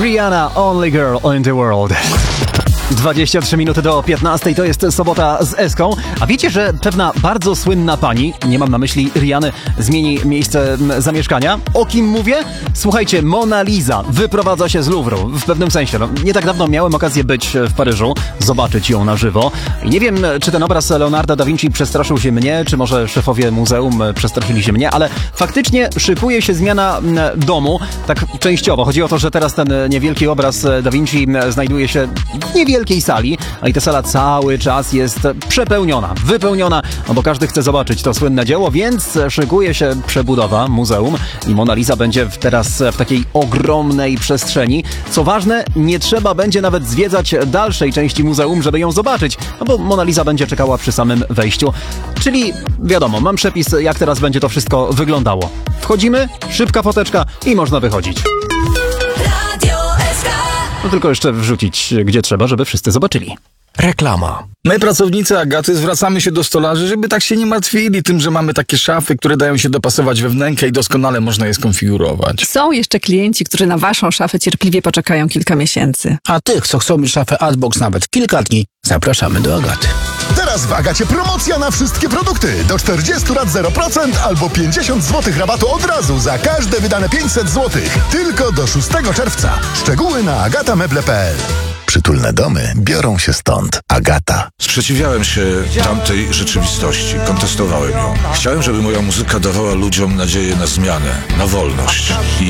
Rihanna, Only Girl in the World. 23 minuty do 15, to jest sobota z Eską. A wiecie, że pewna bardzo słynna pani, nie mam na myśli Rihanny, zmieni miejsce zamieszkania? O kim mówię? Słuchajcie, Mona Lisa wyprowadza się z Louvru. W pewnym sensie. Nie tak dawno miałem okazję być w Paryżu, zobaczyć ją na żywo. I nie wiem, czy ten obraz Leonarda da Vinci przestraszył się mnie, czy może szefowie muzeum przestraszyli się mnie, ale faktycznie szykuje się zmiana domu, tak częściowo. Chodzi o to, że teraz ten niewielki obraz Da Vinci znajduje się w niewielkiej sali, a i ta sala cały czas jest przepełniona, wypełniona, no bo każdy chce zobaczyć to słynne dzieło, więc szykuje się przebudowa muzeum i Mona Lisa będzie teraz w takiej ogromnej przestrzeni. Co ważne, nie trzeba będzie nawet zwiedzać dalszej części muzeum, żeby ją zobaczyć, no bo Mona Lisa będzie czekała przy samym wejściu. Czyli wiadomo, mam przepis, jak teraz będzie to wszystko wyglądało. Wchodzimy, szybka foteczka i można wychodzić. No tylko jeszcze wrzucić gdzie trzeba, żeby wszyscy zobaczyli. Reklama. My, pracownicy Agaty, zwracamy się do stolarzy, żeby tak się nie martwili tym, że mamy takie szafy, które dają się dopasować we wnękę i doskonale można je skonfigurować. Są jeszcze klienci, którzy na waszą szafę cierpliwie poczekają kilka miesięcy. A tych, co chcą mieć szafę Adbox nawet kilka dni, zapraszamy do Agaty. Teraz w Agacie promocja na wszystkie produkty. Do 40 lat 0% albo 50 zł rabatu od razu za każde wydane 500 zł. Tylko do 6 czerwca. Szczegóły na agatameble.pl. Przytulne domy biorą się stąd. Agata. Sprzeciwiałem się tamtej rzeczywistości, kontestowałem ją. Chciałem, żeby moja muzyka dawała ludziom nadzieję na zmianę, na wolność. I